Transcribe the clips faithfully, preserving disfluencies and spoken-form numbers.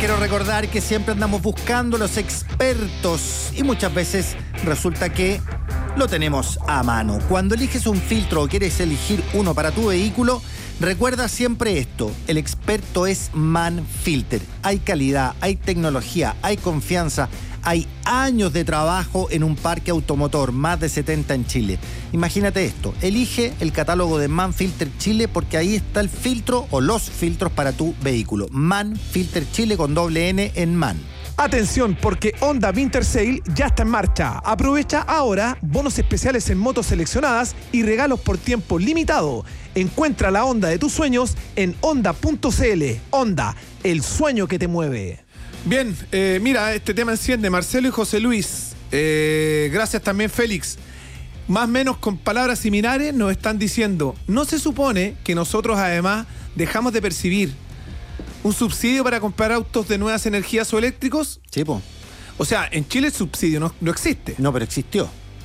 Quiero recordar que siempre andamos buscando los expertos y muchas veces resulta que lo tenemos a mano. Cuando eliges un filtro o quieres elegir uno para tu vehículo, recuerda siempre esto: el experto es Manfilter. Hay calidad, hay tecnología, hay confianza, hay años de trabajo en un parque automotor, más de setenta en Chile. Imagínate esto: elige el catálogo de Manfilter Chile porque ahí está el filtro o los filtros para tu vehículo. Manfilter Chile con doble N en Man. Atención, porque Honda Winter Sale ya está en marcha. Aprovecha ahora bonos especiales en motos seleccionadas y regalos por tiempo limitado. Encuentra la Honda de tus sueños en honda punto c l. Honda, el sueño que te mueve. Bien, eh, mira, este tema enciende. Marcelo y José Luis. Eh, gracias también, Félix. Más o menos con palabras similares nos están diciendo: no se supone que nosotros además dejamos de percibir un subsidio para comprar autos de nuevas energías o eléctricos. Sí, po. O sea, en Chile el subsidio no, no existe. No, pero existió.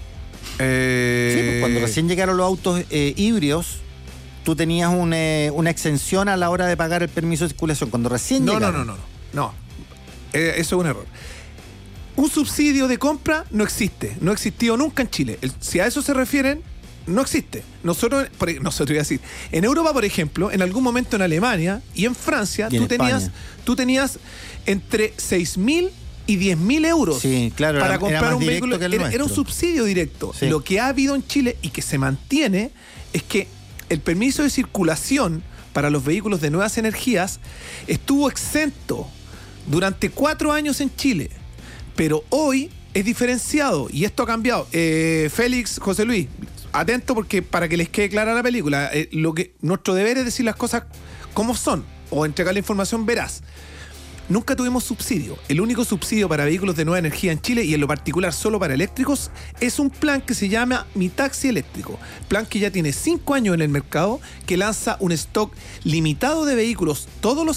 Eh... Sí, pues cuando recién llegaron los autos eh, híbridos, tú tenías un, eh, una exención a la hora de pagar el permiso de circulación. Cuando recién no, llegaron. No, no, no, no. No. Eh, eso es un error. Un subsidio de compra no existe. No ha existido nunca en Chile. El, si a eso se refieren, no existe. Nosotros, por, nosotros iba a decir, en Europa, por ejemplo, en algún momento en Alemania y en Francia, y en tú, tenías, España. tú tenías entre seis mil y diez mil euros sí, claro, para era, comprar era más un vehículo. que el Era, era un nuestro. subsidio directo. Sí. Lo que ha habido en Chile y que se mantiene es que el permiso de circulación para los vehículos de nuevas energías estuvo exento durante cuatro años en Chile, pero hoy es diferenciado y esto ha cambiado. Eh, Félix, José Luis, atento porque para que les quede clara la película, eh, lo que nuestro deber es decir las cosas como son o entregar la información veraz. Nunca tuvimos subsidio. El único subsidio para vehículos de nueva energía en Chile, y en lo particular solo para eléctricos, es un plan que se llama Mi Taxi Eléctrico. Plan que ya tiene cinco años en el mercado, que lanza un stock limitado de vehículos todos los